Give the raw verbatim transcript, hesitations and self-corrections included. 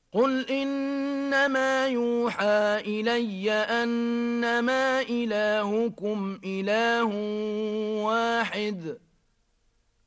قل إنما يوحى إلي أنما إلهكم إله واحد